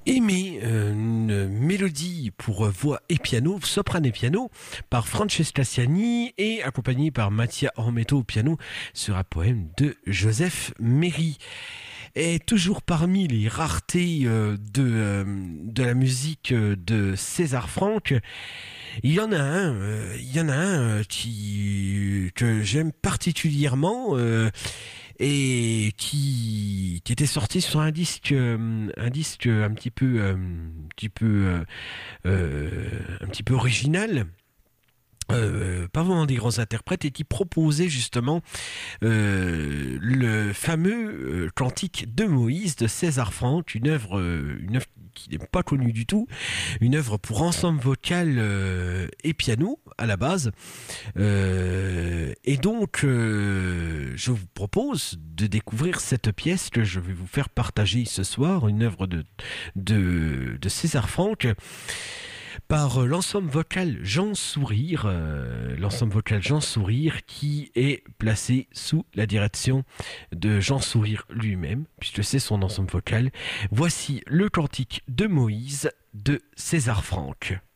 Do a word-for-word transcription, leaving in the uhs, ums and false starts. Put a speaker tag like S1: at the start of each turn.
S1: Aimer, euh, une mélodie pour voix et piano, soprano et piano, par Francesca Ciani et accompagnée par Mattia Ormeto au piano sur un poème de Joseph Méry. Et toujours parmi les raretés euh, de, euh, de la musique euh, de César Franck, il y en a un, euh, il y en a un euh, qui, que j'aime particulièrement. Euh, et qui, qui était sorti sur un disque, euh, un disque un petit peu, euh, un petit peu, euh, euh, un petit peu original. Euh, pas vraiment des grands interprètes et qui proposait justement euh, le fameux euh, cantique de Moïse de César Franck, une œuvre, euh, une œuvre qui n'est pas connue du tout, une œuvre pour ensemble vocal euh, et piano à la base. Euh, et donc, euh, je vous propose de découvrir cette pièce que je vais vous faire partager ce soir, une œuvre de, de, de César Franck, par l'ensemble vocal Jean Sourire, euh, l'ensemble vocal Jean Sourire qui est placé sous la direction de Jean Sourire lui-même, puisque c'est son ensemble vocal. Voici le cantique de Moïse de César Franck.